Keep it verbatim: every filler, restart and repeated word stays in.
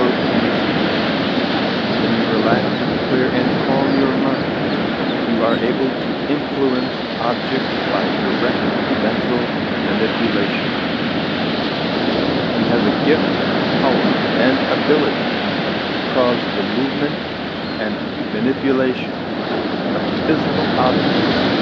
flows easily. When you relax, clear, and calm your mind, you are able to influence objects by direct mental manipulation. You have a gift, power, and ability to cause the movement and manipulation of physical objects